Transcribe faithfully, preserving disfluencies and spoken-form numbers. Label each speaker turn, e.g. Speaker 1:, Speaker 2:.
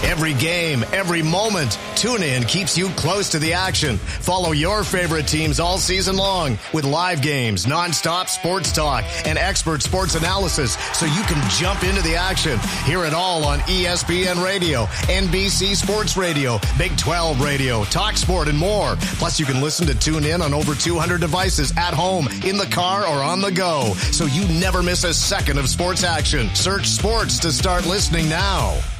Speaker 1: Every game, every moment, TuneIn keeps you close to the action. Follow your favorite teams all season long with live games, nonstop sports talk, and expert sports analysis so you can jump into the action. Hear it all on E S P N Radio, N B C Sports Radio, Big twelve Radio, TalkSport, and more. Plus, you can listen to TuneIn on over two hundred devices at home, in the car, or on the go, so you never miss a second of sports action. Search sports to start listening now.